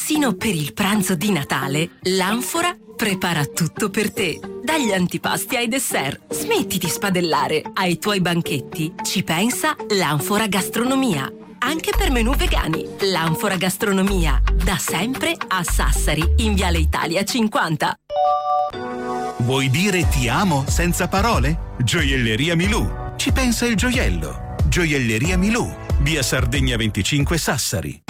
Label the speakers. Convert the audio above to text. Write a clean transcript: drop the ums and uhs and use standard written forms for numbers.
Speaker 1: Persino per il pranzo di Natale, l'Anfora prepara tutto per te. Dagli antipasti ai dessert, smetti di spadellare. Ai tuoi banchetti ci pensa l'Anfora Gastronomia. Anche per menù vegani, l'Anfora Gastronomia, da sempre a Sassari, in Viale Italia 50.
Speaker 2: Vuoi dire ti amo senza parole? Gioielleria Milù. Ci pensa il gioiello. Gioielleria Milù, via Sardegna 25 Sassari.